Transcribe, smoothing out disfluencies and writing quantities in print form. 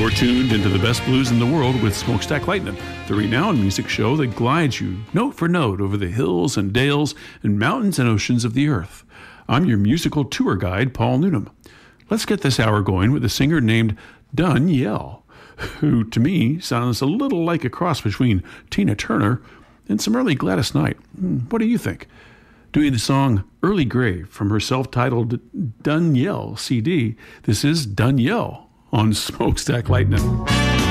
You're tuned into the best blues in the world with Smokestack Lightning, the renowned music show that glides you note for note over the hills and dales and mountains and oceans of the earth. I'm your musical tour guide, Paul Newnham. Let's get this hour going with a singer named Donyell, who to me sounds a little like a cross between Tina Turner and some early Gladys Knight. What do you think? Doing the song Early Grave from her self-titled Donyell CD, this is Donyell on Smokestack Lightning.